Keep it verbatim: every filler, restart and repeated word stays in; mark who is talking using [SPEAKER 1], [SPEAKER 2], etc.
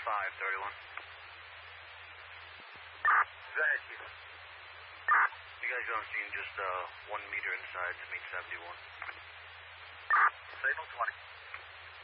[SPEAKER 1] five thirty-one.
[SPEAKER 2] Go ahead, Chief.
[SPEAKER 1] You guys on scene just uh, one meter inside to meet seventy-one.
[SPEAKER 2] Signal twenty.